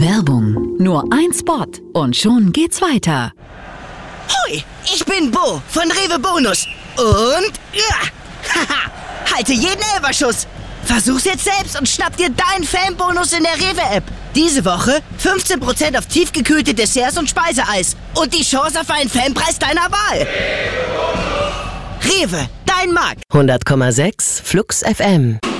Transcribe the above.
Werbung. Nur ein Spot und schon geht's weiter. Hoi, ich bin Bo von Rewe Bonus. Und haha, halte jeden Elferschuss. Versuch's jetzt selbst und schnapp dir deinen Fanbonus in der Rewe-App. Diese Woche 15% auf tiefgekühlte Desserts und Speiseeis. Und die Chance auf einen Fanpreis deiner Wahl. Rewe, dein Markt. 100,6 Flux FM.